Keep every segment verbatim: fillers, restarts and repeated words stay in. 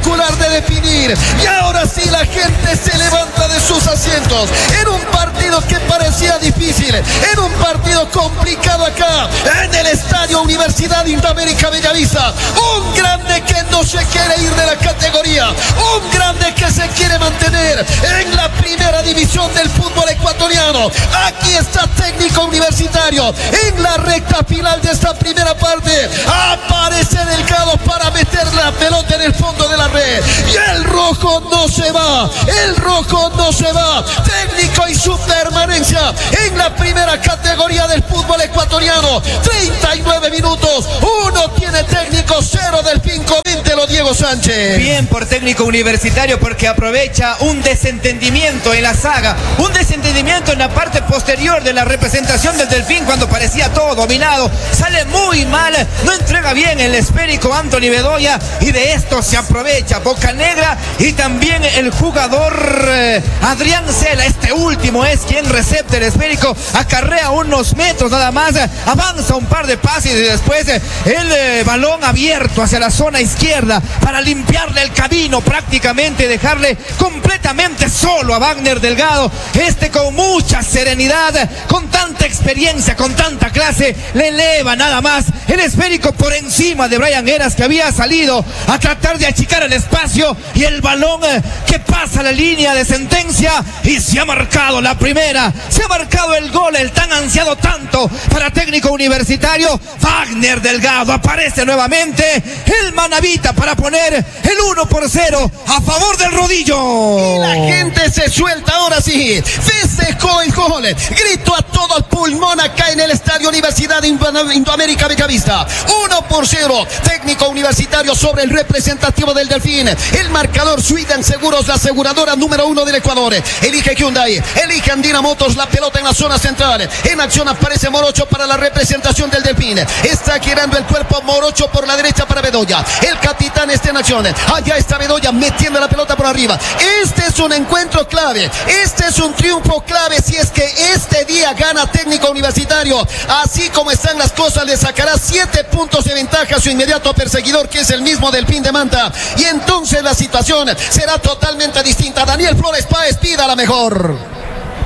espectacular de definir. Y ahora sí la gente se levanta de sus asientos. En un partido que parecía difícil, en un partido complicado acá, en el Estadio Universidad Indoamérica Bellavista. Un grande que no se quiere ir de la categoría. Un grande que se quiere mantener en la primera división del fútbol ecuatoriano. Aquí está Técnico Universitario en la recta final de esta primera parte. Aparece Delgado para meter la pelota en el fondo de la red. Y el rojo no se va. El rojo no se va. Técnico y su permanencia en la primera categoría del fútbol ecuatoriano. treinta y nueve minutos. Uno tiene Técnico, cero Delfín. Coméntelo, Diego Sánchez. Bien por Técnico Universitario, porque aprovecha un desentendimiento en la saga, un desentendimiento en la parte posterior de la representación del Delfín cuando parecía todo dominado. Sale muy mal, no entrega bien el esférico Anthony Bedoya, y de esto se aprovecha Bocanegra y también el jugador eh, Adrián Cela. Este último es quien recepta el esférico, acarrea unos metros nada más, avanza un par de pases y después eh, el eh, balón abierto hacia la zona izquierda para limpiarle el camino, prácticamente dejarle completamente solo a Wagner Delgado. Este con mucha serenidad, con tanta experiencia, con tanta clase, le eleva nada más el esférico por encima de Brian Heras, que había salido a tratar de achicar el espacio, y el balón eh, que pasa la línea de sentencia, y se ha marcado la primera, se ha marcado el gol, el tan ansiado tanto para Técnico Universitario. Wagner Delgado aparece nuevamente, el manavita para poner el uno por cero a favor del Rodillo. Y la gente se suelta ahora sí, festejó el gol, gritó a todo el pulmón acá en el Estadio Universidad Indoamérica Bellavista. uno por cero, Técnico Universitario sobre el representativo del Delfín. El marcador Sweden Seguros, la aseguradora número uno del Ecuador. Elige Hyundai, elige Andina Motos, la pelota en la zona central. En acción aparece Morocho para la representación del Delfín. Está girando el cuerpo Morocho por la derecha para Bedoya. El capitán está en acción. Allá está Bedoya metiendo la pelota por arriba. Este es un encuentro clave. Este es un triunfo clave si es que este día gana Técnico Universitario. Así como están las cosas, le sacará siete puntos de ventaja a su inmediato perseguidor, que es el mismo Delfín de Manta. Y entonces la situación será totalmente distinta. Daniel Flores Páez, pida la mejor.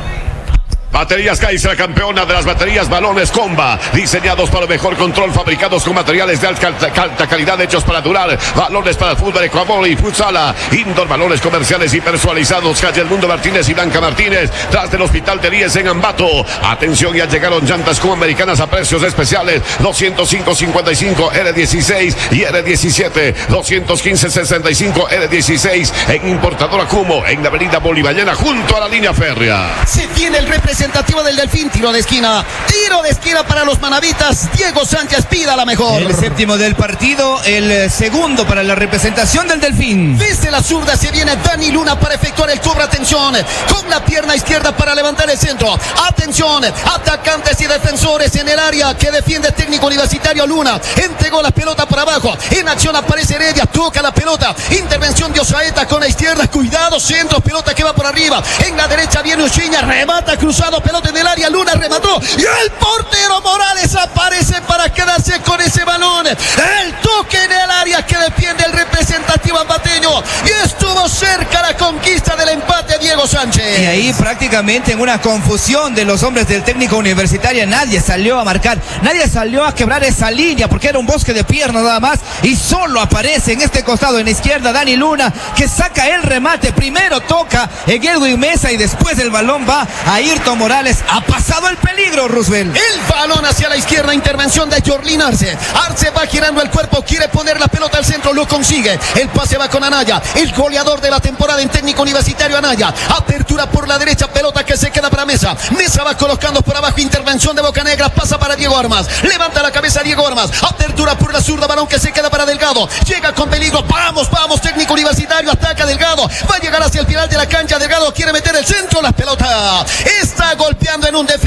Baterías Kaiser, campeona de las baterías balones Comba, diseñados para el mejor control, fabricados con materiales de alta, alta calidad, hechos para durar. Balones para el fútbol, ecuavol y futsala, indoor, balones comerciales y personalizados. Calle El Mundo Martínez y Blanca Martínez, tras del Hospital de Ries en Ambato. Atención, ya llegaron llantas como americanas a precios especiales, doscientos cinco cincuenta y cinco R dieciséis y R diecisiete, doscientos quince sesenta y cinco R dieciséis en Importadora Cumo, en la avenida Bolivariana junto a la línea férrea. Se viene el representativo del Delfín, tiro de esquina, tiro de esquina para los manavitas. Diego Sánchez, pida la mejor. El séptimo del partido, el segundo para la representación del Delfín. Desde la zurda se viene Dani Luna para efectuar el cobro. Atención, con la pierna izquierda para levantar el centro. Atención, atacantes y defensores en el área que defiende Técnico Universitario. Luna entregó la pelota para abajo. En acción aparece Heredia, toca la pelota. Intervención de Osaeta con la izquierda. Cuidado, centro, pelota que va por arriba. En la derecha viene Uchiña, remata cruzado, pelota en el área. Luna remató y el portero Morales aparece para quedarse con ese balón. El toque en el área que defiende el representativo ambateño, y estuvo cerca la conquista del empate, Diego Sánchez. Y ahí prácticamente en una confusión de los hombres del Técnico Universitario, nadie salió a marcar, nadie salió a quebrar esa línea porque era un bosque de piernas nada más, y solo aparece en este costado en la izquierda Dani Luna, que saca el remate. Primero toca en Edwin Mesa y después el balón va a Ayrton Morales. Ha pasado el peligro, Roosevelt. El balón hacia la izquierda, intervención de Jorlin Arce. Arce va girando el cuerpo, quiere poner la pelota al centro, lo consigue. El pase va con Anaya, el goleador de la temporada en Técnico Universitario. Anaya, apertura por la derecha, pelota que se queda para Mesa. Mesa va colocando por abajo, intervención de Bocanegra, pasa para Diego Armas. Levanta la cabeza Diego Armas, apertura por la zurda, balón que se queda para Delgado. Llega con peligro, vamos, vamos, Técnico Universitario, ataca Delgado. Va a llegar hacia el final de la cancha, Delgado quiere meter el centro, la pelota está golpeando en un defensa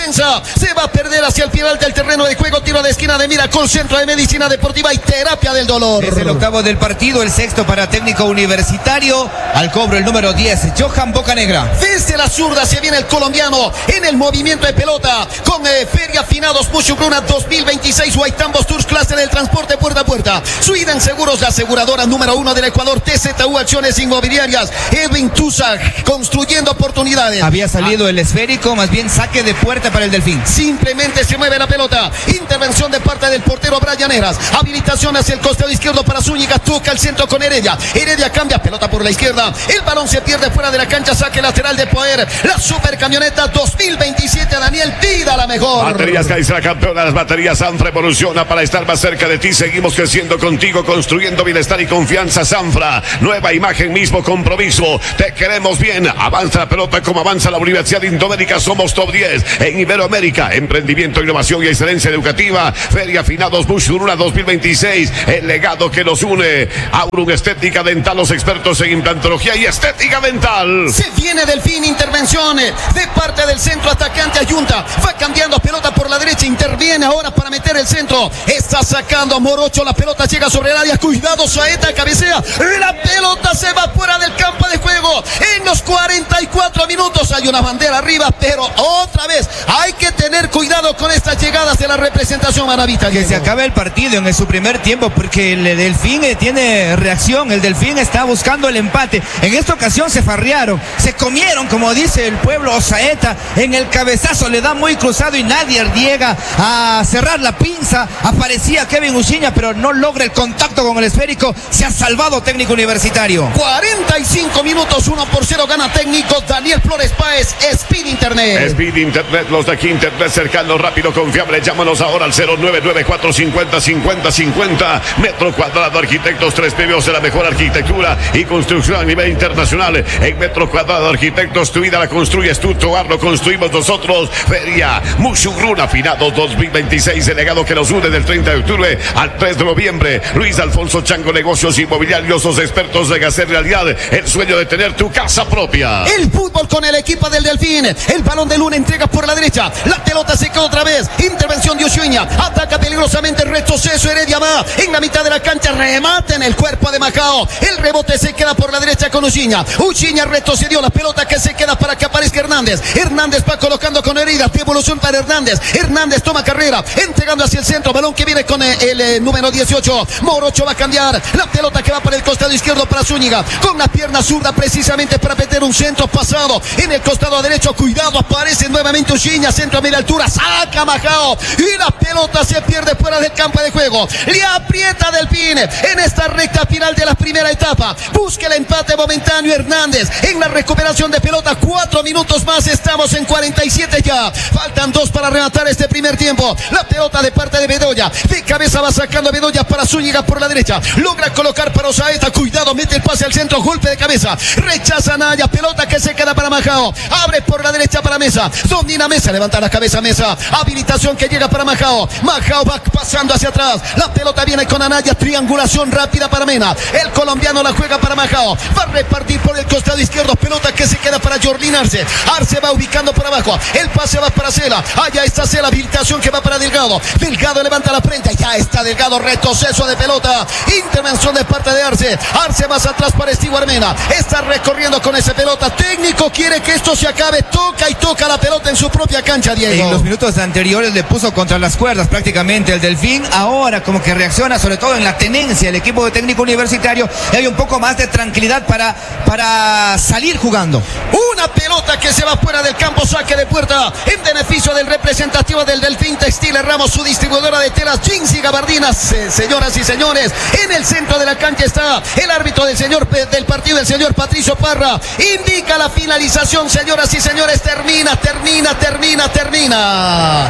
defensa. Se va a perder hacia el final del terreno de juego. Tiro de esquina de Miracol, Centro de Medicina Deportiva y Terapia del Dolor. Es el octavo del partido, el sexto para Técnico Universitario. Al cobro el número diez, Johan Bocanegra. Desde la zurda se viene el colombiano en el movimiento de pelota con eh, Feria Finados Mushugruna dos mil veintiséis. Guaitambos Tours, clase del transporte puerta a puerta. Suidan Seguros, la aseguradora número uno del Ecuador. T Z U Acciones Inmobiliarias. Edwin Tusa, construyendo oportunidades. Había salido el esférico, más bien saque de puerta para el Delfín. Simplemente se mueve la pelota. Intervención de parte del portero Brian Heras. Habilitación hacia el costado izquierdo para Zúñiga. Toca el centro con Heredia. Heredia cambia pelota por la izquierda. El balón se pierde fuera de la cancha. Saque lateral de poder. La Supercamioneta dos mil veintisiete. Daniel, pida la mejor. Baterías Caixa, la campeona de las baterías. Sanfra evoluciona para estar más cerca de ti. Seguimos creciendo contigo, construyendo bienestar y confianza. Sanfra, nueva imagen, mismo compromiso. Te queremos bien. Avanza la pelota como avanza la Universidad Indoamérica. Somos top diez en Iberoamérica. Emprendimiento, innovación y excelencia educativa. Feria Finados Mushugruna dos mil veintiséis. El legado que nos une. Aurum Estética Dental, los expertos en implantología y estética dental. Se viene Delfín, intervención de parte del centro atacante Ayunta. Va cambiando pelota por la derecha. Interviene ahora para meter el centro. Está sacando a Morocho. La pelota llega sobre el área. Cuidado, Saeta cabecea. La pelota se va fuera del campo de juego. En los cuarenta y cuatro minutos hay una bandera arriba, pero otra vez hay que tener cuidado con estas llegadas de la representación manavita. Que se acabe el partido en su primer tiempo, porque el Delfín eh, tiene reacción. El Delfín está buscando el empate. En esta ocasión se farrearon, se comieron, como dice el pueblo, Saeta en el cabezazo, le da muy cruzado y nadie llega a cerrar la pinza. Aparecía Kevin Uchiña, pero no logra el contacto con el esférico. Se ha salvado Técnico Universitario. cuarenta y cinco minutos, uno por cero gana Técnico. Daniel Flores Páez, Speed Internet. Speed Internet, los de aquí, Internet cercano, rápido, confiable. Llámanos ahora al cero nueve nueve cuatro cinco cero cinco cero cinco cero. Metro Cuadrado Arquitectos, tres premios de la mejor arquitectura y construcción a nivel internacional. En Metro Cuadrado Arquitectos, tu vida la construyes tú, tu hogar lo construimos nosotros. Feria Mushugruna Finados dos mil veintiséis, el legado que nos une del treinta de octubre al tres de noviembre. Luis Alfonso Chango, negocios inmobiliarios, los expertos en hacer realidad el sueño de tener tu casa propia. El fútbol con el equipo del Delfín. El balón de Luna entrega por la derecha. La pelota se queda otra vez. Intervención de Uchiña. Ataca peligrosamente, retroceso Heredia va en la mitad de la cancha. Remate en el cuerpo de Macao. El rebote se queda por la derecha con Uchiña. Uchiña retrocedió. La pelota que se queda para que aparezca Hernández. Hernández va colocando con heridas. Devolución para Hernández. Hernández toma carrera. Entregando hacia el centro. Balón que viene con el, el, el número dieciocho. Morocho va a cambiar. La pelota que va para el costado izquierdo para Zúñiga. Con la pierna zurda precisamente para meter un centro pasado en el costado derecho. Cuidado, aparece nuevamente Uchiña. Centro a media altura. Saca Macao. Y la pelota se pierde fuera del campo de juego. Le aprieta Delfín en esta recta final de la primera etapa. Busca el empate momentáneo Hernández en la recuperación de pelota. Cuatro minutos más. Estamos en cuarenta y siete ya. Faltan dos para rematar este primer tiempo. La pelota de parte de Bedoya. De cabeza va sacando Bedoya para Zúñiga por la derecha. Logra colocar para Osaeta. Cuidado, mete el pase al centro. Golpe de cabeza. Rechaza Naya. Pelota que se queda para Macao. Abre por la derecha para Mesa. Domina Mesa. Levanta la cabeza Mesa. Habilitación que llega para Macao. Macao va pasando hacia atrás. La pelota viene con Anaya. Triangulación rápida para Mena. El colombiano la juega para Macao. Va a repartir por el costado izquierdo. Pelota que se queda para Jorlin Arce. Arce va ubicando por abajo. El pase va para Cela. Allá está Cela. Habilitación que va para Delgado. Delgado levanta la frente. Ya está Delgado. Retroceso de pelota. Intervención de parte de Arce. Arce más atrás para Stewart Mena. Está recorriendo con esa pelota. Técnico quiere que esto se acabe. Toca y toca la pelota en su propia cancha, Diego. En los minutos anteriores le puso contra las cuerdas prácticamente el Delfín. Ahora como que reacciona, sobre todo en la tenencia, el equipo de Técnico Universitario. Y hay un poco más de tranquilidad para, para salir jugando. Una pelota que se va fuera del campo. Saque de puerta en beneficio del representativo del Delfín Textiles Ramos, su distribuidora de telas jeans y gabardinas. Eh, señoras y señores, en el centro de la cancha está el árbitro del señor del partido, el señor Patricio Parra. Indica la finalización, señoras y señores. Termina, termina, termina, termina.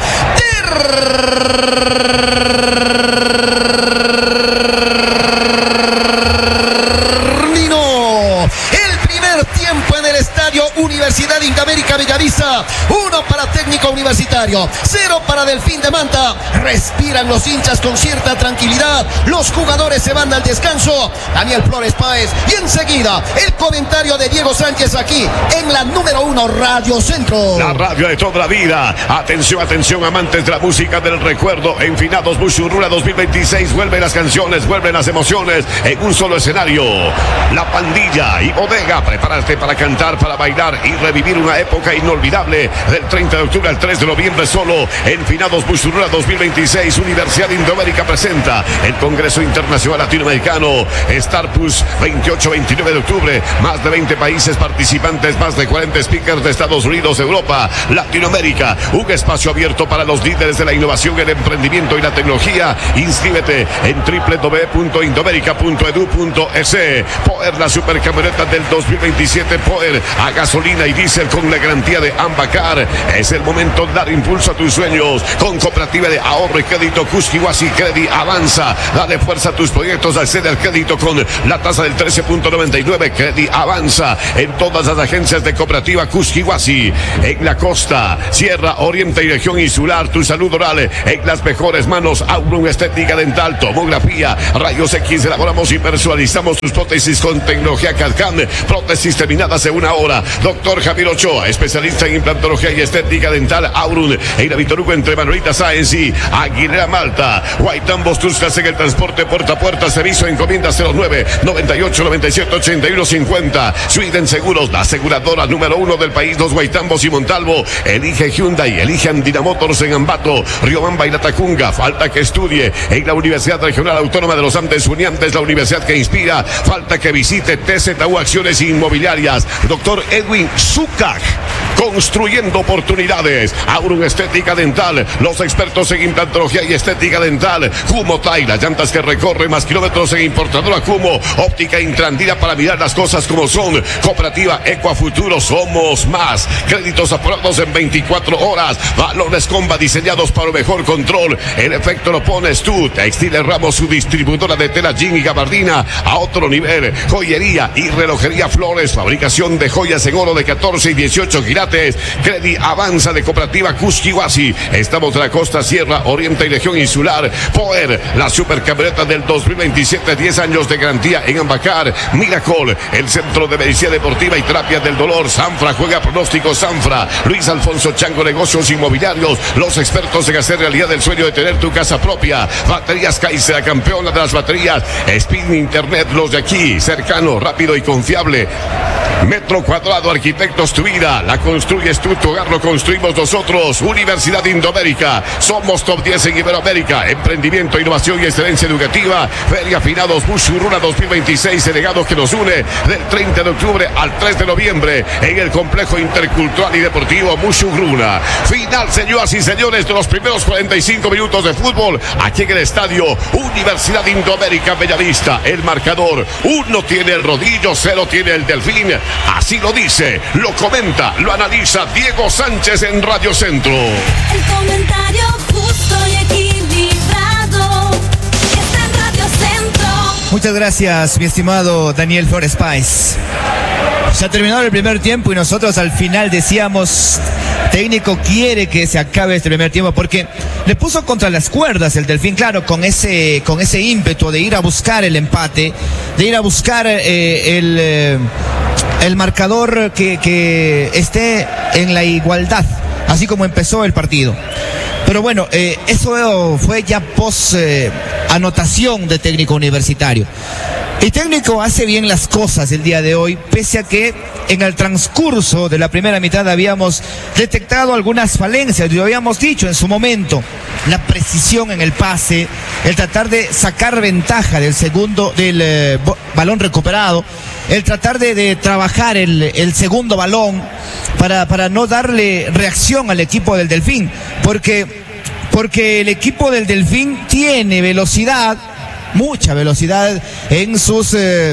Terminó el primer tiempo en el estadio Universitario Universidad Indoamérica Bellavista, uno para Técnico Universitario, cero para Delfín de Manta. Respiran los hinchas con cierta tranquilidad, los jugadores se van al descanso. Daniel Flores Páez, y enseguida el comentario de Diego Sánchez aquí en la número uno Radio Centro. La radio de toda la vida. Atención, atención, amantes de la música del recuerdo. En Finados Bushurruna dos mil veintiséis vuelven las canciones, vuelven las emociones en un solo escenario. La Pandilla y Bodega, prepárate para cantar, para bailar y revivir una época inolvidable del treinta de octubre al tres de noviembre solo en Finados Bushurruna dos mil veintiséis. Universidad Indoamérica presenta el Congreso Internacional Latinoamericano Starpus veintiocho a veintinueve de octubre. Más de veinte países participantes, más de cuarenta speakers de Estados Unidos, Europa, Latinoamérica. Un espacio abierto para los líderes de la innovación, el emprendimiento y la tecnología. Inscríbete en doble u doble u doble u punto indoamerica punto edu punto es. Power, la supercamioneta del dos mil veintisiete. Power a gasolina y diésel con la garantía de Ambacar. Es el momento de dar impulso a tus sueños con Cooperativa de Ahorro y Crédito Cusquihuasi Credi Avanza. Dale fuerza a tus proyectos, accede al crédito con la tasa del trece punto noventa y nueve. Credi Avanza en todas las agencias de Cooperativa Cusquihuasi. En la costa, Sierra, Oriente y región insular, tu salud oral en las mejores manos. Aurum Estética Dental, tomografía, rayos X. Elaboramos y personalizamos tus prótesis con tecnología C A D-C A M. Prótesis terminadas en una hora. Doctor Javier Ochoa, especialista en implantología y estética dental. Aurum en la Víctor Hugo entre Manuelita Sáenz y Aguilera Malta. Guaitambos Tuscas en el transporte puerta a puerta. Servicio encomienda cero nueve noventa y ocho noventa y siete ochenta y uno cincuenta. Sweden Seguros, la aseguradora número uno del país. Los Guaitambos y Montalvo. Elige Hyundai, elige Andina Motors en Ambato, Riobamba y La Tacunga. Falta que estudie en la Universidad Regional Autónoma de los Andes Uniantes, la universidad que inspira. Falta que visite T Z U Acciones Inmobiliarias. Doctor Edwin Zucach, construyendo oportunidades. Aurum Estética Dental, los expertos en implantología y estética dental. Cumo Tai, las llantas que recorren más kilómetros en importadora Cumo. Óptica Intrandina para mirar las cosas como son. Cooperativa Ecuafuturo, somos más. Créditos aprobados en veinticuatro horas. Valores Comba diseñados para un mejor control. El efecto lo pones tú. Textiles Ramos, su distribuidora de tela jean y gabardina a otro nivel. Joyería y relojería Flores, fabricación de joyas en oro de catorce y dieciocho quilates. Credi Avanza de Cooperativa Cusquihuasi. Estamos en la costa, Sierra, Oriente y región insular. Power, la supercamioneta del dos mil veintisiete, diez años de garantía en Ambacar. Miracol, el centro de medicina deportiva y terapia del dolor. Sanfra, juega pronóstico Sanfra. Luis Alfonso Chango, negocios inmobiliarios. Los expertos en hacer realidad el sueño de tener tu casa propia. Baterías Kaiser, la campeona de las baterías. Spin Internet, los de aquí. Cercano, rápido y confiable. Metro Cuadrado, Arquitectos Tu Vida. La construyes tú, tu hogar lo construimos nosotros. Universidad Indoamérica. Somos top diez en Iberoamérica. Emprendimiento, innovación y excelencia educativa. Feria Finados Bushurruna dos mil veintiséis. El legado que nos une del treinta de octubre al tres de noviembre en el Complejo Intercultural y Deportivo Bushurruna. Final, señoras y señores, de los primeros cuarenta y cinco minutos de fútbol aquí en el estadio Universidad Indoamérica Bellavista. El marcador: uno tiene el Rodillo, cero tiene el Delfín. Así lo dice, lo comenta, lo analiza Diego Sánchez en Radio Centro. El comentario justo y equilibrado está en Radio Centro. Muchas gracias, mi estimado Daniel Flores Páez. Se ha terminado el primer tiempo y nosotros al final decíamos, técnico quiere que se acabe este primer tiempo porque le puso contra las cuerdas el Delfín, claro, con ese, con ese ímpetu de ir a buscar el empate, de ir a buscar eh, el, eh, el marcador que, que esté en la igualdad, así como empezó el partido. Pero bueno, eh, eso fue ya post eh, anotación de Técnico Universitario. El técnico hace bien las cosas el día de hoy, pese a que en el transcurso de la primera mitad habíamos detectado algunas falencias, lo habíamos dicho en su momento, la precisión en el pase, el tratar de sacar ventaja del segundo, del eh, balón recuperado, el tratar de, de trabajar el, el segundo balón para, para no darle reacción al equipo del Delfín, porque, porque el equipo del Delfín tiene velocidad, mucha velocidad en sus eh,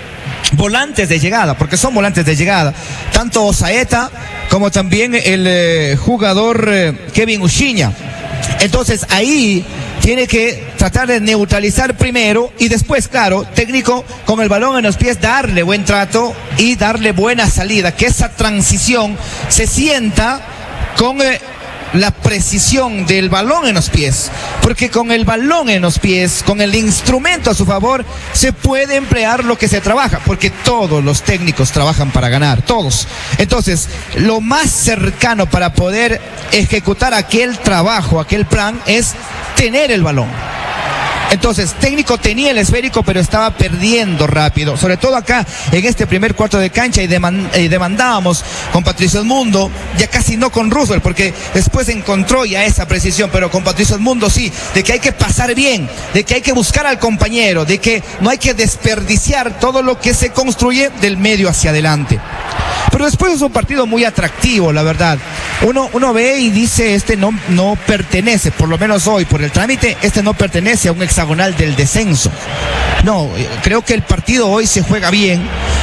volantes de llegada, porque son volantes de llegada, tanto Saeta como también el eh, jugador eh, Kevin Uchiña. Entonces ahí tiene que tratar de neutralizar primero y después, claro, técnico con el balón en los pies, darle buen trato y darle buena salida, que esa transición se sienta con eh, la precisión del balón en los pies, porque con el balón en los pies, con el instrumento a su favor, se puede emplear lo que se trabaja, porque todos los técnicos trabajan para ganar, todos. Entonces, lo más cercano para poder ejecutar aquel trabajo, aquel plan, es tener el balón. Entonces, técnico tenía el esférico, pero estaba perdiendo rápido. Sobre todo acá, en este primer cuarto de cancha, y, deman, y demandábamos con Patricio Edmundo, ya casi no con Roosevelt, porque después encontró ya esa precisión, pero con Patricio Edmundo sí, de que hay que pasar bien, de que hay que buscar al compañero, de que no hay que desperdiciar todo lo que se construye del medio hacia adelante. Pero después es un partido muy atractivo, la verdad. Uno, uno ve y dice, este no, no pertenece, por lo menos hoy, por el trámite, este no pertenece a un hexagonal del descenso. No, creo que el partido hoy se juega bien,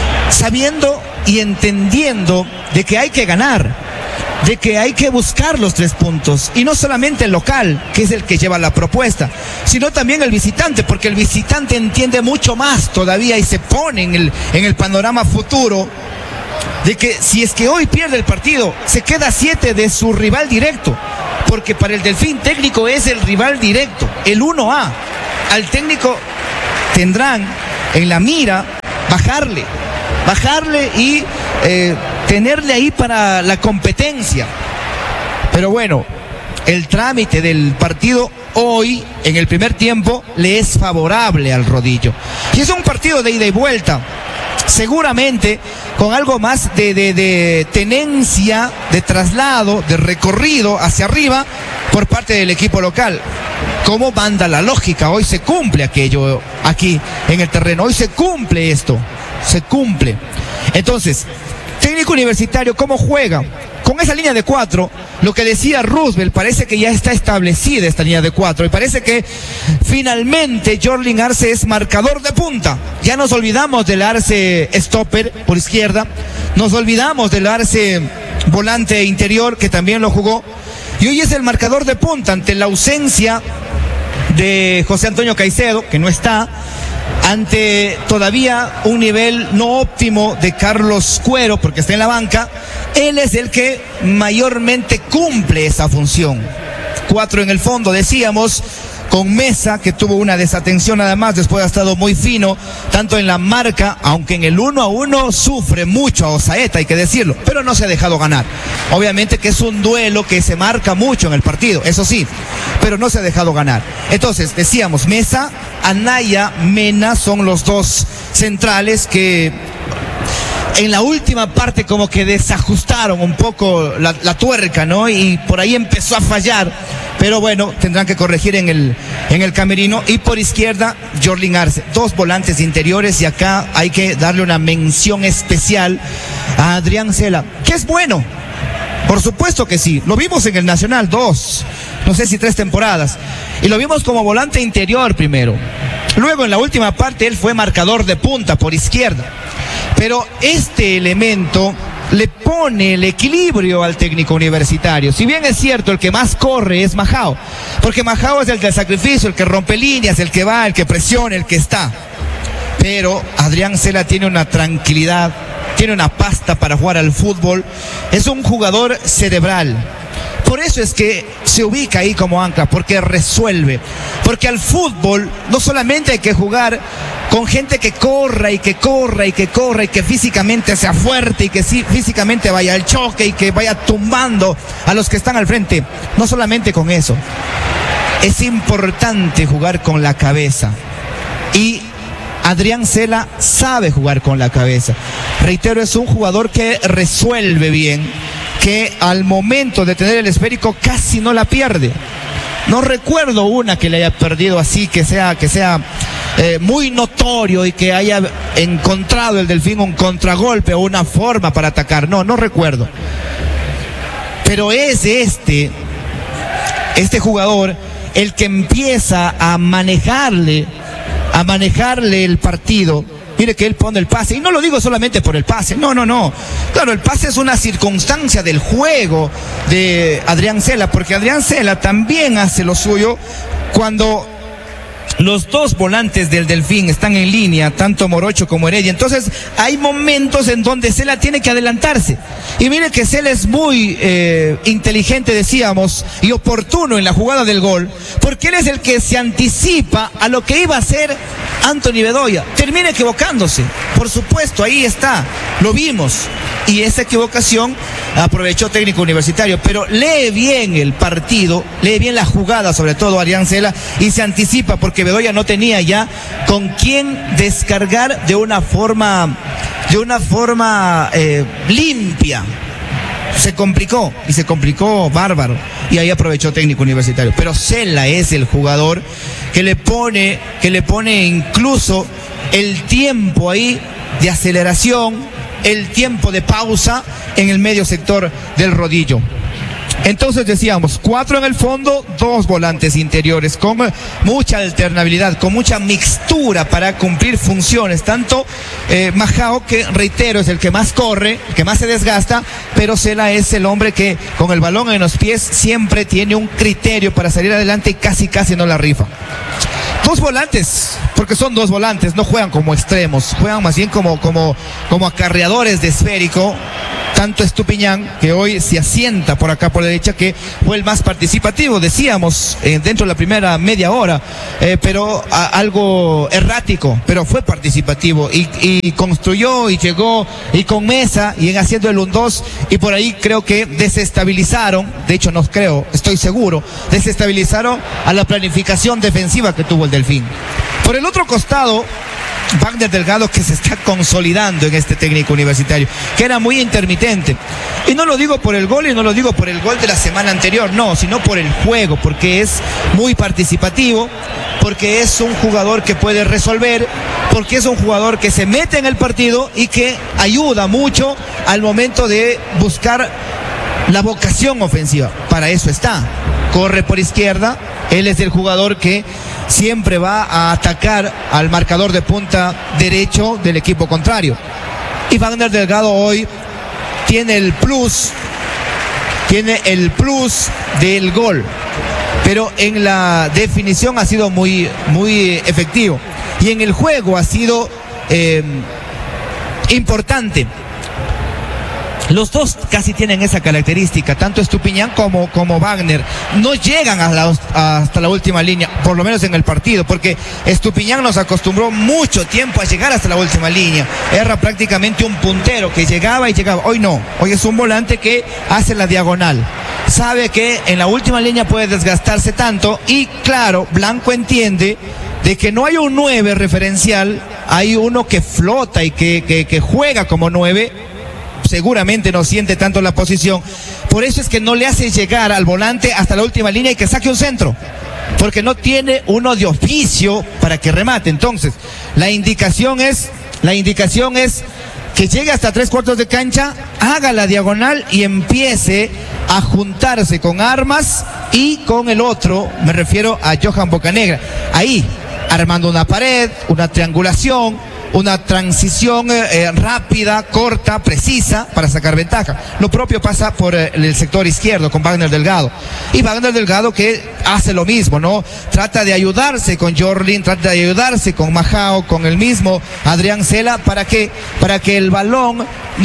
sabiendo y entendiendo de que hay que ganar, de que hay que buscar los tres puntos, y no solamente el local, que es el que lleva la propuesta, sino también el visitante, porque el visitante entiende mucho más todavía y se pone en el, en el panorama futuro de que si es que hoy pierde el partido, se queda a siete de su rival directo, porque para el Delfín técnico es el rival directo, el uno A. Al técnico tendrán en la mira bajarle, bajarle y eh, tenerle ahí para la competencia. Pero bueno, el trámite del partido hoy, en el primer tiempo, le es favorable al Rodillo. Y es un partido de ida y vuelta, seguramente con algo más de, de, de tenencia, de traslado, de recorrido hacia arriba por parte del equipo local. ¿Cómo manda la lógica? Hoy se cumple aquello aquí en el terreno, hoy se cumple esto, se cumple. Entonces, técnico Universitario, ¿cómo juega? Con esa línea de cuatro, lo que decía Roosevelt, parece que ya está establecida esta línea de cuatro, y parece que finalmente Jorlin Arce es marcador de punta. Ya nos olvidamos del Arce stopper por izquierda, nos olvidamos del Arce volante interior, que también lo jugó, y hoy es el marcador de punta ante la ausencia de José Antonio Caicedo, que no está, ante todavía un nivel no óptimo de Carlos Cuero, porque está en la banca. Él es el que mayormente cumple esa función. Cuatro en el fondo, decíamos, con Mesa, que tuvo una desatención nada más, después ha estado muy fino, tanto en la marca, aunque en el uno a uno sufre mucho a Osaeta, hay que decirlo, pero no se ha dejado ganar. Obviamente que es un duelo que se marca mucho en el partido, eso sí, pero no se ha dejado ganar. Entonces, decíamos, Mesa, Anaya, Mena son los dos centrales que en la última parte como que desajustaron un poco la, la tuerca, ¿no? Y por ahí empezó a fallar, pero bueno, tendrán que corregir en el, en el camerino. Y por izquierda, Jorlin Arce, dos volantes interiores, y acá hay que darle una mención especial a Adrián Cela, que es bueno, por supuesto que sí, lo vimos en el Nacional dos, no sé si tres temporadas, y lo vimos como volante interior primero, luego en la última parte él fue marcador de punta por izquierda. Pero este elemento le pone el equilibrio al técnico Universitario. Si bien es cierto, el que más corre es Majao, porque Majao es el del sacrificio, el que rompe líneas, el que va, el que presiona, el que está. Pero Adrián Cela tiene una tranquilidad, tiene una pasta para jugar al fútbol, es un jugador cerebral. Por eso es que se ubica ahí como ancla, porque resuelve. Porque al fútbol no solamente hay que jugar con gente que corra y que corra y que corra y que físicamente sea fuerte y que sí, físicamente vaya al choque y que vaya tumbando a los que están al frente. No solamente con eso. Es importante jugar con la cabeza. Y Adrián Cela sabe jugar con la cabeza. Reitero, es un jugador que resuelve bien, que al momento de tener el esférico casi no la pierde. No recuerdo una que le haya perdido así, que sea, que sea eh, muy notorio y que haya encontrado el Delfín un contragolpe o una forma para atacar. No, no recuerdo. Pero es este, este jugador el que empieza a manejarle, a manejarle el partido. Mire que él pone el pase, y no lo digo solamente por el pase, no, no, no. Claro, el pase es una circunstancia del juego de Adrián Cela, porque Adrián Cela también hace lo suyo cuando los dos volantes del Delfín están en línea, tanto Morocho como Heredia, entonces hay momentos en donde Cela tiene que adelantarse. Y mire que Cela es muy eh, inteligente, decíamos, y oportuno en la jugada del gol, porque él es el que se anticipa a lo que iba a hacer Anthony Bedoya. Termina equivocándose, por supuesto, ahí está, lo vimos. Y esa equivocación aprovechó Técnico Universitario, pero lee bien el partido, lee bien la jugada, sobre todo Adrián Cela, y se anticipa porque Bedoya no tenía ya con quién descargar de una forma, de una forma eh, limpia. Se complicó, y se complicó bárbaro, y ahí aprovechó Técnico Universitario. Pero Cela es el jugador que le pone, que le pone incluso el tiempo ahí de aceleración, el tiempo de pausa en el medio sector del rodillo. Entonces decíamos, cuatro en el fondo, dos volantes interiores, con mucha alternabilidad, con mucha mixtura para cumplir funciones, tanto eh, Majao, que reitero es el que más corre, el que más se desgasta, pero Cela es el hombre que con el balón en los pies siempre tiene un criterio para salir adelante y casi casi no la rifa. Dos volantes, porque son dos volantes, no juegan como extremos, juegan más bien como, como, como acarreadores de esférico. Tanto Estupiñán, que hoy se asienta por acá por la derecha, que fue el más participativo, decíamos, eh, dentro de la primera media hora, eh, pero a, algo errático, pero fue participativo y, y construyó y llegó, y con Mesa, y en haciendo el uno dos, y por ahí creo que desestabilizaron, de hecho no creo, estoy seguro, desestabilizaron a la planificación defensiva que tuvo el Delfín. Por el otro costado, Wagner Delgado, que se está consolidando en este Técnico Universitario, que era muy intermitente. Y no lo digo por el gol y no lo digo por el gol de la semana anterior, no, sino por el juego, porque es muy participativo, porque es un jugador que puede resolver, porque es un jugador que se mete en el partido y que ayuda mucho al momento de buscar la vocación ofensiva. Para eso está. Corre por izquierda, él es el jugador que siempre va a atacar al marcador de punta derecho del equipo contrario. Y Wagner Delgado hoy tiene el plus, tiene el plus del gol, pero en la definición ha sido muy, muy efectivo. Y en el juego ha sido eh, importante. Los dos casi tienen esa característica, tanto Estupiñán como, como Wagner. No llegan a la, hasta la última línea, por lo menos en el partido, porque Estupiñán nos acostumbró mucho tiempo a llegar hasta la última línea. Era prácticamente un puntero que llegaba y llegaba. Hoy no, hoy es un volante que hace la diagonal. Sabe que en la última línea puede desgastarse tanto y claro, Blanco entiende de que no hay un nueve referencial, hay uno que flota y que, que, que juega como nueve. Seguramente no siente tanto la posición, por eso es que no le hace llegar al volante hasta la última línea y que saque un centro, porque no tiene uno de oficio para que remate. Entonces la indicación es la indicación es que llegue hasta tres cuartos de cancha, haga la diagonal y empiece a juntarse con Armas y con el otro, me refiero a Johan Bocanegra, ahí armando una pared, una triangulación, una transición eh, rápida, corta, precisa para sacar ventaja. Lo propio pasa por eh, el sector izquierdo con Wagner Delgado. Y Wagner Delgado que hace lo mismo, ¿no? Trata de ayudarse con Jorlin, trata de ayudarse con Majao, con el mismo Adrián Cela, ¿para qué? Para que el balón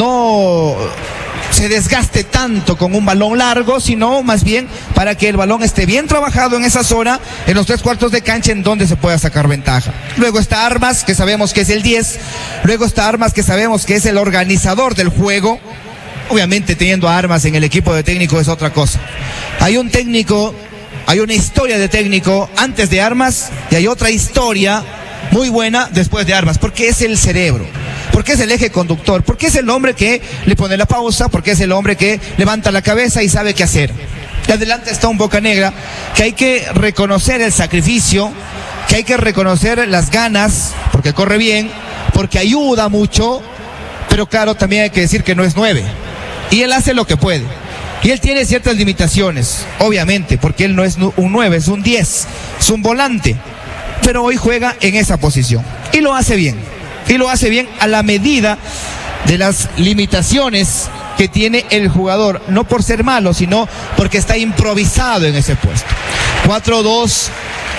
no se desgaste tanto con un balón largo, sino más bien para que el balón esté bien trabajado en esa zona, en los tres cuartos de cancha en donde se pueda sacar ventaja. Luego está Armas, que sabemos que es el diez, luego está Armas, que sabemos que es el organizador del juego. Obviamente teniendo a Armas en el equipo de técnico es otra cosa. Hay un técnico, hay una historia de técnico antes de Armas y hay otra historia muy buena después de Armas, porque es el cerebro, porque es el eje conductor, porque es el hombre que le pone la pausa, porque es el hombre que levanta la cabeza y sabe qué hacer. Y adelante está un Bocanegra que hay que reconocer el sacrificio, que hay que reconocer las ganas, porque corre bien, porque ayuda mucho, pero claro, también hay que decir que no es nueve, y él hace lo que puede. Y él tiene ciertas limitaciones, obviamente, porque él no es un nueve, es un diez, es un volante, pero hoy juega en esa posición y lo hace bien, y lo hace bien a la medida de las limitaciones que tiene el jugador, no por ser malo, sino porque está improvisado en ese puesto. cuatro dos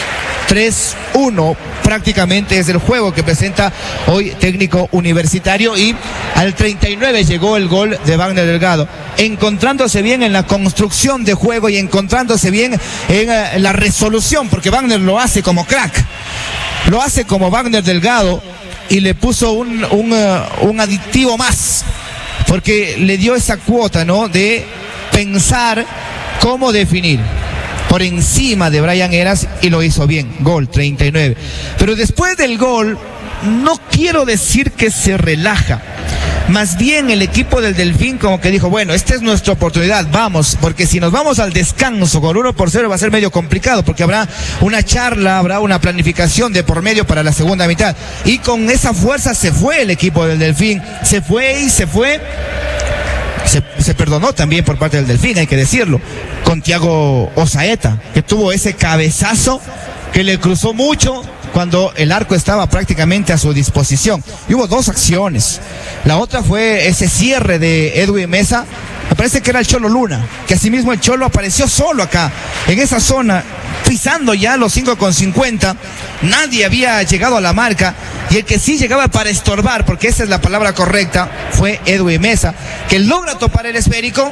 tres uno prácticamente es el juego que presenta hoy Técnico Universitario, y al treinta y nueve llegó el gol de Wagner Delgado, encontrándose bien en la construcción de juego y encontrándose bien en uh, la resolución, porque Wagner lo hace como crack, lo hace como Wagner Delgado, y le puso un, un, uh, un aditivo más, porque le dio esa cuota, ¿no?, de pensar cómo definir por encima de Brian Heras, y lo hizo bien. Gol treinta y nueve. Pero después del gol, no quiero decir que se relaja, más bien el equipo del Delfín como que dijo, bueno, esta es nuestra oportunidad, vamos, porque si nos vamos al descanso con uno por cero va a ser medio complicado, porque habrá una charla, habrá una planificación de por medio para la segunda mitad, y con esa fuerza se fue el equipo del Delfín, se fue y se fue. Se, se perdonó también por parte del Delfín, hay que decirlo, con Thiago Osaeta, que tuvo ese cabezazo que le cruzó mucho cuando el arco estaba prácticamente a su disposición. Y hubo dos acciones. La otra fue ese cierre de Edwin Mesa, me parece que era el Cholo Luna, que asimismo el Cholo apareció solo acá, en esa zona, pisando ya los cinco con cincuenta, nadie había llegado a la marca, y el que sí llegaba para estorbar, porque esa es la palabra correcta, fue Edwin Mesa, que logra topar el esférico,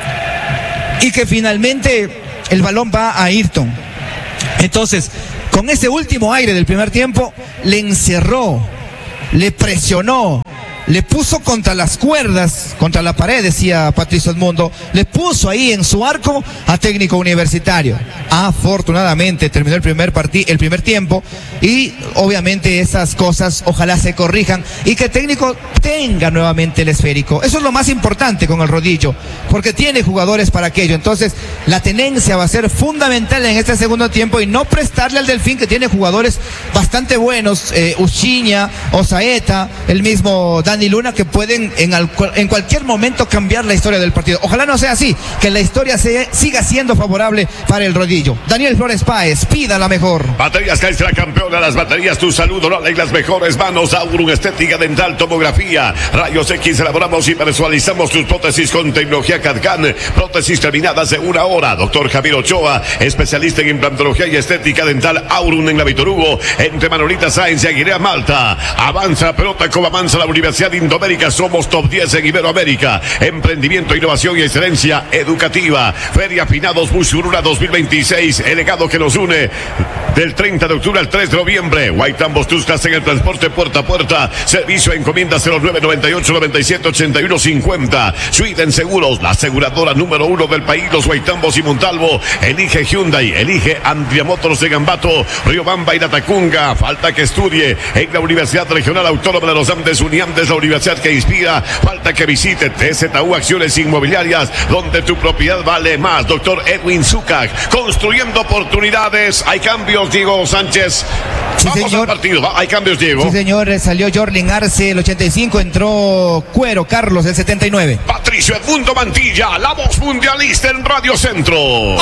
y que finalmente el balón va a Ayrton. Entonces, con ese último aire del primer tiempo, le encerró, le presionó, le puso contra las cuerdas, contra la pared, decía Patricio Edmundo, le puso ahí en su arco a Técnico Universitario. Afortunadamente terminó el primer partido, el primer tiempo, y obviamente esas cosas ojalá se corrijan y que el técnico tenga nuevamente el esférico. Eso es lo más importante con el rodillo, porque tiene jugadores para aquello. Entonces la tenencia va a ser fundamental en este segundo tiempo, y no prestarle al Delfín, que tiene jugadores bastante buenos, eh, Uchiña, Osaeta, el mismo Dani Luna, que pueden en, al, en cualquier momento cambiar la historia del partido. Ojalá no sea así, que la historia se, siga siendo favorable para el rodillo. Daniel Flores Páez, pida la mejor. Baterías Caixa, la campeona de las baterías, tu salud oral en las mejores manos. Aurum Estética Dental, Tomografía, Rayos X, elaboramos y personalizamos tus prótesis con tecnología C A D/C A M, prótesis terminadas de una hora. Doctor Javier Ochoa, especialista en implantología y estética dental. Aurum en la Víctor Hugo, entre Manolita Sáenz y Aguilera Malta. Avanza la pelota como avanza la Universidad de Indoamérica, somos top diez en Iberoamérica. Emprendimiento, innovación y excelencia educativa. Feria Finados Musuruna dos mil veintiséis, el legado que nos une del treinta de octubre al tres de noviembre. White Ambos Tuscas en el transporte puerta a puerta. Servicio encomienda cero nueve noventa y ocho noventa y siete ochenta y uno cincuenta. Sweden Seguros, la aseguradora número uno del país. Los White Ambos y Montalvo. Elige Hyundai, elige Andria Motors de Gambato, Riobamba y Latacunga. Falta que estudie en la Universidad Regional Autónoma de los Andes, Uniandes, la universidad que inspira. Falta que visite T Z U Acciones Inmobiliarias, donde tu propiedad vale más. Doctor Edwin Zucac, construyendo oportunidades. Hay cambios, Diego Sánchez. Sí, Vamos señor. al partido. ¿Va? Hay cambios, Diego. Sí, señor. Salió Jorlin Arce el ochenta y cinco, entró Cuero Carlos el setenta y nueve. Patricio Edmundo Mantilla, la voz mundialista en Radio Centro.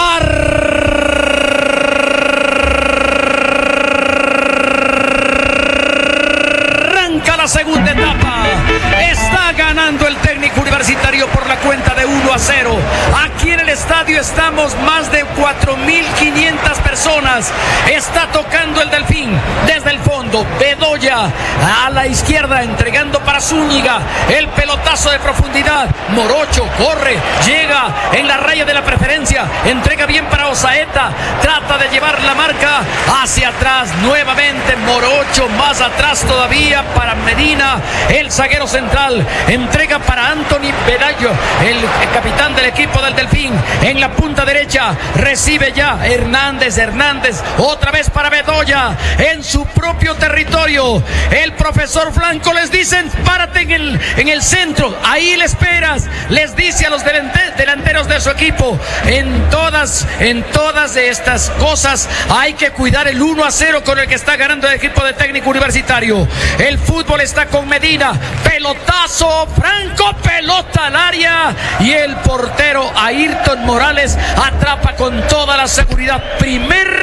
Arranca la segunda etapa. Está ganando el Técnico Universitario por la cuenta de uno a cero. Aquí en el estadio estamos más de cuatro mil quinientas personas. Está tocando el Delfín desde el fondo. Bedoya a la izquierda entregando para Zúñiga. El pelotazo de profundidad. Morocho corre, llega en la raya de la preferencia. Entrega bien para Osaeta. Trata de llevar la marca hacia atrás. Nuevamente Morocho, más atrás todavía para Medina, el zaguero central. Entrega para Anthony Bedallo, el capitán del equipo del Delfín. En la punta derecha recibe ya Hernández, Hernández, otra vez para Bedoya, en su propio territorio. El profesor Blanco les dice, párate en el, en el centro, ahí le esperas. Les dice a los delante, delanteros de su equipo, en todas, en todas de estas cosas hay que cuidar el uno a cero con el que está ganando el equipo de Técnico Universitario. El fútbol está con Medina, pelotazo, Franco, pelota al área, y el portero Ayrton Morales atrapa con toda la seguridad. Primer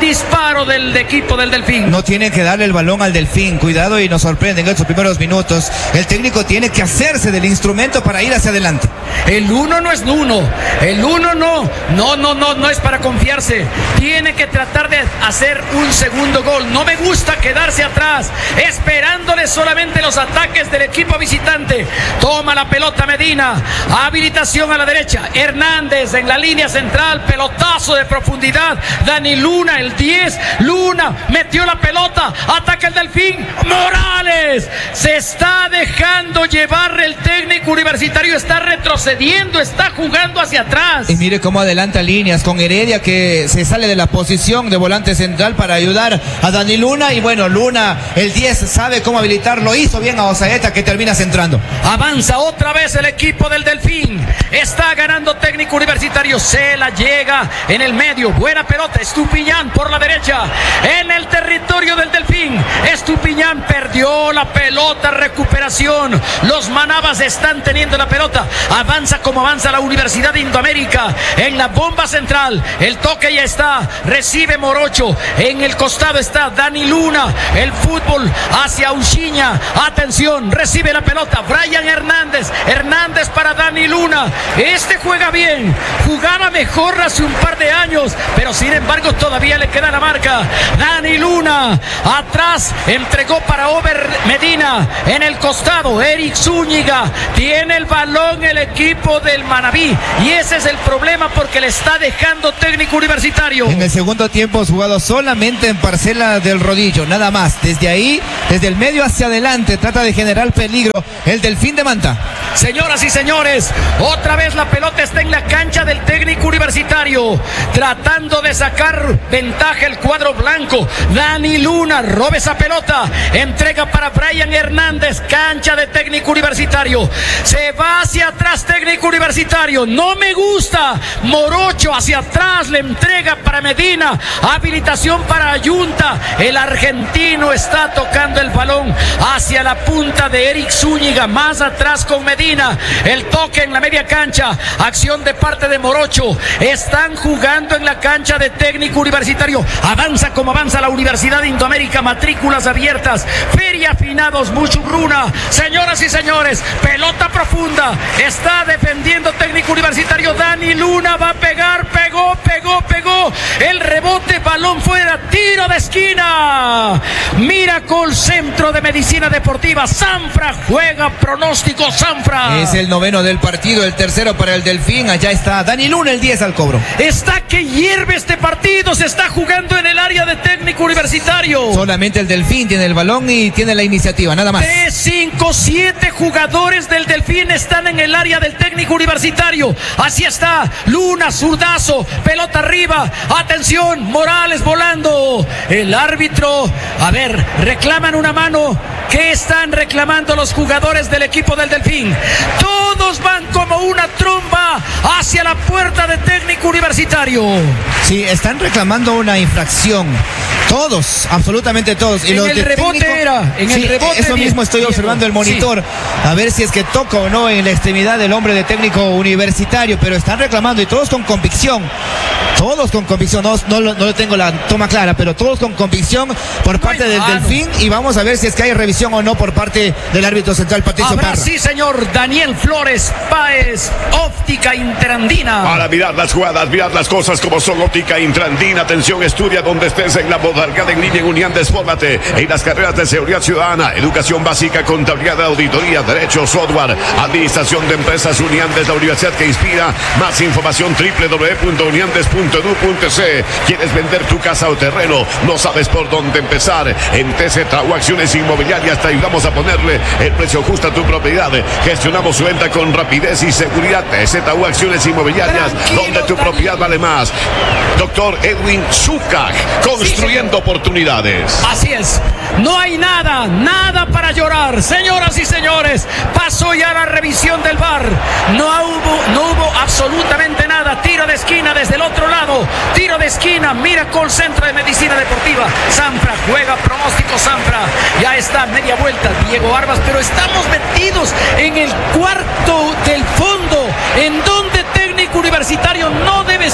disparo del equipo del Delfín. No tiene que darle el balón al Delfín, cuidado y nos sorprenden en estos primeros minutos. El técnico tiene que hacerse del instrumento para ir hacia adelante. El uno no es uno, el uno no, no, no, no, no es para confiarse. Tiene que tratar de hacer un segundo gol. No me gusta quedarse atrás, esperándole solamente los ataques del equipo visitante. Toma la pelota Medina, habilitación a la derecha. Hernández en la línea central, pelotazo de profundidad. Dani Luna, el diez, Luna metió la pelota, ataca el Delfín. Morales se está dejando llevar el técnico universitario, está retrocediendo, está jugando hacia atrás. Y mire cómo adelanta líneas con Heredia, que se sale de la posición de volante central para ayudar a Dani Luna. Y bueno, Luna, el diez, sabe cómo habilitarlo. Hizo bien a Osaeta, que termina centrando. Avanza otra vez el equipo del Delfín. Está ganando técnico universitario. Se la llega en el medio. Buena pelota. Estupiñán por la derecha. En el territorio del Delfín. Estupiñán perdió la pelota. Recuperación. Los manabas están teniendo la pelota. Avanza como avanza la Universidad de Indoamérica. En la bomba central. El toque ya está. Recibe Morocho. En el costado está Dani Luna. El fútbol hacia Uchiña. Atención. Recibe la pelota. Brian Hernández. Hernández para Dani Luna. Este juega bien. Jugaba mejor hace un par de años. Pero sin embargo todavía le queda la marca. Dani Luna. Atrás. Entregó para Over Medina. En el costado. Eric Zúñiga. Tiene el balón el equipo del Manabí. Y ese es el problema porque le está dejando técnico universitario. En el segundo tiempo jugado solamente en parcela del rodillo. Nada más. Desde ahí, desde el medio hacia adelante, trata de generar peligro el Delfín de Manta. Señoras y señores, otra vez la pelota está en la cancha del técnico universitario, tratando de sacar ventaja el cuadro blanco. Dani Luna roba esa pelota, entrega para Brian Hernández, cancha de técnico universitario. Se va hacia atrás técnico universitario, no me gusta. Morocho hacia atrás, le entrega para Medina, habilitación para Ayunta. El argentino está tocando el balón hacia la punta de Eric Zúñiga, más atrás con Medina. El toque en la media cancha, acción de parte de Morocho. Están jugando en la cancha de técnico universitario. Avanza como avanza la Universidad de Indoamérica, matrículas abiertas, feria finados Muchugruna. Señoras y señores, pelota profunda, está defendiendo técnico universitario. Dani Luna va a pegar, pegó, pegó, pegó. El rebote, balón fuera, tiro de esquina. Miracle Centro de Medicina Deportiva. Sanfra juega, pronóstico Sanfra. Es el noveno del partido, el tercero para el Delfín. Allá está Dani Luna, el diez al cobro. Está que hierve este partido, se está jugando en el área de técnico universitario. Solamente el Delfín tiene el balón y tiene la iniciativa, nada más. De cinco, siete jugadores del Delfín están en el área del técnico universitario. Así está, Luna, zurdazo, pelota arriba, atención, Morales volando. El árbitro, a ver, reclaman una mano. ¿Qué están reclamando los jugadores del equipo del Delfín? Todos van como una tromba hacia la puerta de técnico universitario. Sí, están reclamando una infracción. Todos, absolutamente todos. Y en los el de rebote técnico, era, en sí, el rebote. eso mismo estoy Diego, observando el monitor. Sí. A ver si es que toca o no en la extremidad del hombre de técnico universitario. Pero están reclamando y todos con convicción. Todos con convicción. No, no, no, no tengo la toma clara, pero todos con convicción por parte del Delfín. Y vamos a ver si es que hay revisión o no por parte del árbitro central, Patricio Habrá, Parra. sí, señor. Daniel Flores Páez, Óptica Interandina. Para mirar las jugadas, mirar las cosas como son. Óptica Interandina. Atención, estudia donde estés en la modalidad en línea en Uniandes. Fórmate en las carreras de seguridad ciudadana, educación básica, contabilidad, auditoría, derecho, software, administración de empresas. Uniandes, la universidad que inspira. Más información doble u doble u doble u punto uniandes punto edu punto ce. ¿Quieres vender tu casa o terreno? ¿No sabes por dónde empezar? En T Z U Acciones Inmobiliarias te ayudamos a ponerle el precio justo a tu propiedad. Gestionamos su venta con rapidez y seguridad. T Z U Acciones Inmobiliarias, Tranquilo, donde tu Dani. propiedad vale más. Doctor Edwin Zúcar, construyendo Sí, oportunidades. Así es, no hay nada, nada para llorar. Señoras y señores, pasó ya la revisión del V A R. No hubo, no hubo absolutamente nada. Tiro de esquina desde el otro lado. Tiro de esquina, Miracle Centro de Medicina Deportiva. Sanfra juega, pronóstico Sanfra. Ya está, media vuelta, Diego Arbas, pero estamos metidos en el cuarto del fondo, en donde técnico universitario no debe estar, pues.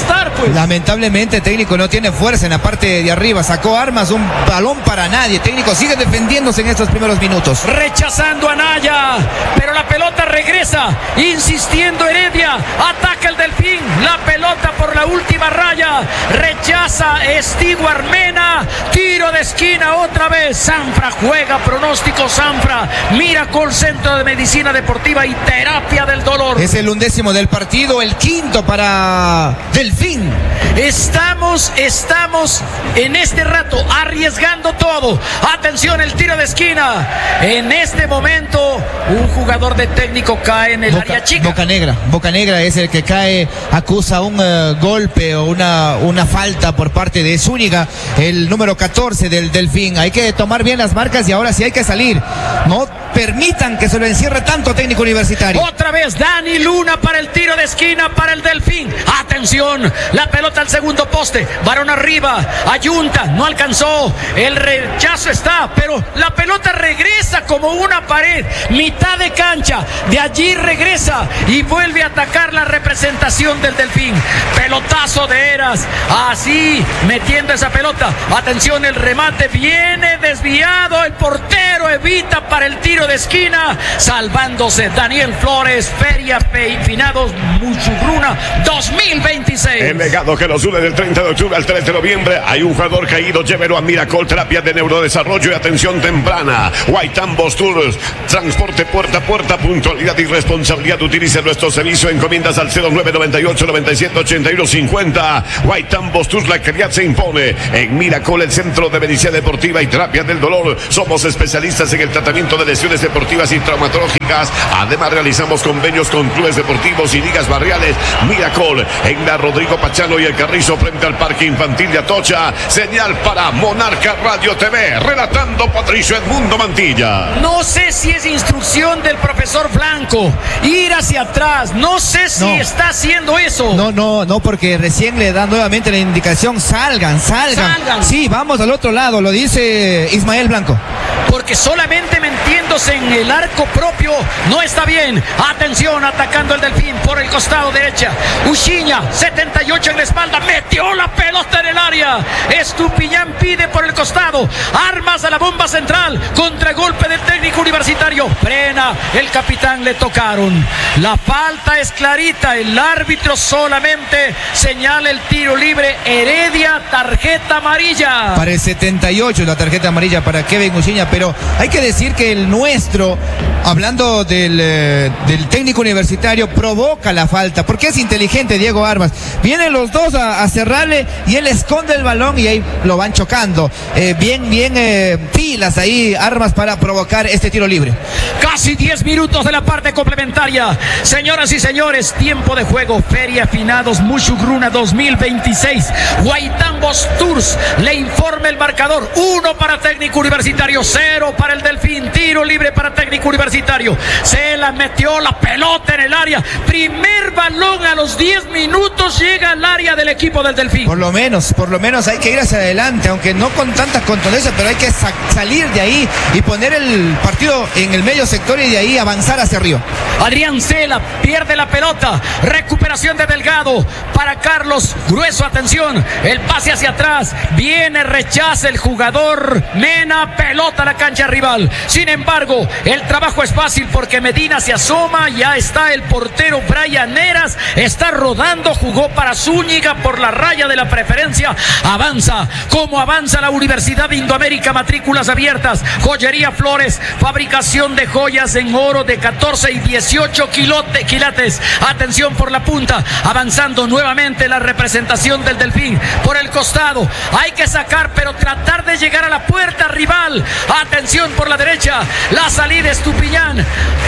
Lamentablemente, técnico no tiene fuerza en la parte de arriba. Sacó Armas, un balón para nadie. Técnico sigue defendiéndose en estos primeros minutos. Rechazando a Naya, pero la pelota regresa, insistiendo Heredia, ataca el Delfín, la pelota por la última raya, rechaza Stewart Mena, tiro de esquina otra vez. Sanfra juega, pronóstico Sanfra, Miracle Centro de Medicina Deportiva y Terapia del Dolor. Es el undécimo del partido, el quinto para Delfín. Estamos, estamos en este rato arriesgando todo. Atención, el tiro de esquina. En este momento, un jugador de Técnico cae en el Boca, área chica. Boca Negra, Boca Negra es el que cae, acusa un uh, golpe o una, una falta por parte de Zúñiga, el número catorce del Delfín. Hay que tomar bien las marcas y ahora sí hay que salir. No permitan que se lo encierre tanto Técnico Universitario. Otra vez Dani Luna para el tiro de esquina para el Delfín. Atención, la pelota al segundo poste, varón arriba, Ayunta, no alcanzó, el rechazo está, pero la pelota regresa como una pared, mitad de cancha, de allí regresa y vuelve a atacar la representación del Delfín. Pelotazo de Eras, así metiendo esa pelota. Atención, el remate viene desviado, el portero evita para el tiro de esquina, salvándose Daniel Flores. Feria Finados Muchugruna dos mil veintiséis. El legado que nos une del treinta de octubre al tres de noviembre. Hay un jugador caído, llévelo a Miracle, terapia de neurodesarrollo y atención temprana. Whitambos Tours, transporte puerta a puerta, puntualidad y responsabilidad. Utilice nuestro servicio, encomiendas al cero nueve noventa y ocho noventa y siete ochenta y uno cincuenta. Whitambos Tours, la calidad se impone. En Miracle, el centro de medicina deportiva y terapia del dolor. Somos especialistas en el tratamiento de lesiones deportivas y traumatológicas. Además, realizamos convenios con clubes deportivos y ligas barriales. Miracle, en la Rodrigo Pachano y el Carrizo, frente al Parque Infantil de Atocha. Señal para Monarca Radio T V, relatando Patricio Edmundo Mantilla. No sé si es instrucción del profesor Blanco ir hacia atrás, no sé si No. está haciendo eso. No, no, no, porque recién le dan nuevamente la indicación, salgan, salgan. Salgan. Sí, vamos al otro lado, lo dice Ismael Blanco. Porque solamente metiéndose en el arco propio no está bien. Atención, atacando el Delfín por el costado derecha. Uchiña, setenta y ocho en la espalda, metió la pelota en el área. Estupiñán pide por el costado. Armas a la bomba central. Contragolpe del Técnico Universitario. Frena, el capitán, le tocaron. La falta es clarita. El árbitro solamente señala el tiro libre. Heredia, tarjeta amarilla. Para el setenta y ocho la tarjeta amarilla para Kevin Uchiña, pero hay que decir que el nuestro, hablando del, eh, del Técnico Universitario, provoca la falta, porque es inteligente Diego Armas. Vienen los dos a, a cerrarle y él esconde el balón y ahí lo van chocando. Eh, bien, bien eh, pilas ahí Armas para provocar este tiro libre. Casi diez minutos de la parte complementaria. Señoras y señores, tiempo de juego. Feria Finados Muchugruna dos mil veintiséis. Guaitambos Tours le informa el marcador. Uno para Técnico Universitario, cero para el Delfín. Tiro libre para Técnico Universitario. Se la metió la pelota en el área. Primer balón a los diez minutos llega al área del equipo del Delfín. Por lo menos, por lo menos hay que ir hacia adelante, aunque no con tanta contundencia, pero hay que sa- salir de ahí y poner el partido en el medio sector y de ahí avanzar hacia arriba. Adrián Cela pierde la pelota. Recuperación de Delgado para Carlos Grueso. Atención, el pase hacia atrás. Viene, rechaza el jugador Mena. Pelota a la cancha rival. Sin embargo, el trabajo es fácil porque Medina se asoma. Ya está el portero Brian Eras. Está rodando. Jugó para Zúñiga por la raya de la preferencia. Avanza. Como avanza la Universidad de Indoamérica. Matrículas abiertas. Joyería Flores. Fabricación de joyas en oro de catorce y dieciocho kilote, quilates. Atención por la punta. Avanzando nuevamente la representación del Delfín. Por el costado. Hay que sacar, pero tratar de llegar a la puerta rival. Atención por la derecha. La salida Estupiñán.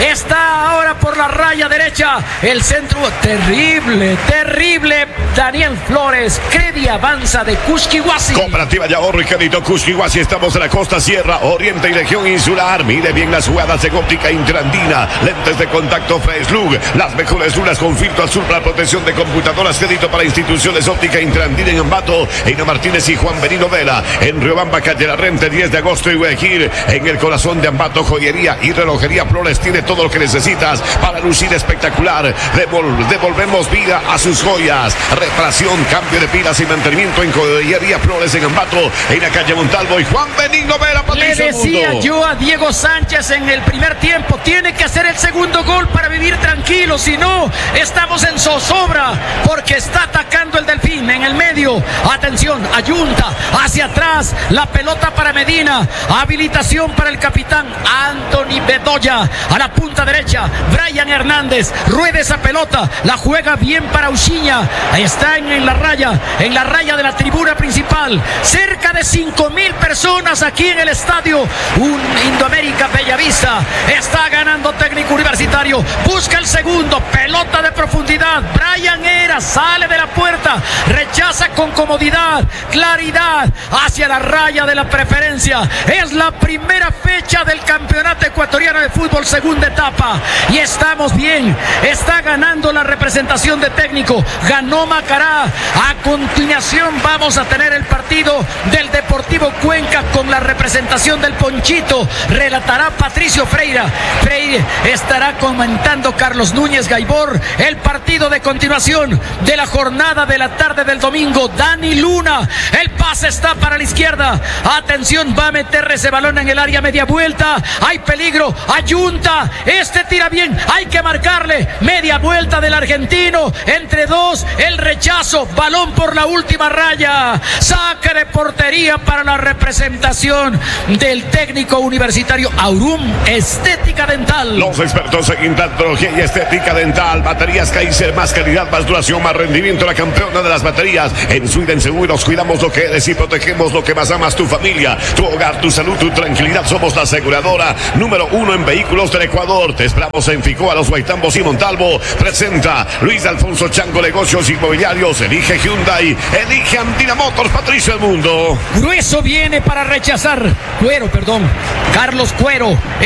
Está ahora por la raya derecha. El centro terrible, terrible. Daniel Flores. Credi avanza de Cusquihuasi. Cooperativa de ahorro y crédito Cusquihuasi. Estamos en la costa sierra, oriente y región insular. Mire bien las jugadas en óptica Interandina. Lentes de contacto Face Look. Las mejores lunas con filtro azul para protección de computadoras. Crédito para instituciones óptica Interandina en Ambato. Eina Martínez y Juan Benito Vela. En Riobamba, calle La Rente, diez de agosto y Guayaquil. En el corazón de Ambato, joyería y relojería Flores. Tiene todo lo que necesitas para para lucir espectacular. Devol- devolvemos vida a sus joyas. Reparación, cambio de pilas y mantenimiento en Joyería Flores en Ambato, en la calle Montalvo. Y Juan Benigno Vera, Le Patricio decía Mundo. yo a Diego Sánchez en el primer tiempo, tiene que hacer el segundo gol para vivir tranquilo, si no, estamos en zozobra, porque está atacando el Delfín en el medio. Atención, Ayunta, hacia atrás, la pelota para Medina, habilitación para el capitán Anthony Bedoya, a la punta derecha, Brian Hernández, rueda esa pelota, la juega bien para Uchiña, está en, en la raya, en la raya de la tribuna principal, cerca de cinco mil personas aquí en el estadio, un Indoamérica Bellavista, está ganando Técnico Universitario, busca el segundo, pelota de profundidad, Brian Era sale de la puerta, rechaza con comodidad, claridad, hacia la raya de la preferencia, es la primera fecha del campeonato ecuatoriano de fútbol, segunda etapa, y estamos bien, está ganando la representación de Técnico, ganó Macará, a continuación vamos a tener el partido del Deportivo Cuenca con la representación del Ponchito, relatará Patricio Freira, Freire estará comentando Carlos Núñez Gaibor, el partido de continuación de la jornada de la tarde del domingo, Dani Luna, el pase está para la izquierda, atención, va a meter ese balón en el área, media vuelta, hay peligro, Ayunta, este tira bien, hay que marcarle, media vuelta del argentino, entre dos, el rechazo, balón por la última raya, saque de portería para la representación del Técnico Universitario Aurum Estética Dental. Los expertos en implantología y estética dental. Baterías Kaiser, más calidad, más duración, más rendimiento. La campeona de las baterías. En Sweden Seguros cuidamos lo que eres y protegemos lo que más amas, tu familia, tu hogar, tu salud, tu tranquilidad. Somos la aseguradora número uno en vehículos del Ecuador. Te esperamos en Ficoa, Los Guaitambos y Montalvo. Presenta Luis Alfonso Chango, Negocios Inmobiliarios. Elige Hyundai, elige Andina Motors, Patricio El Mundo. Grueso viene para rechazar. Cuero, perdón. Carlos Cuero.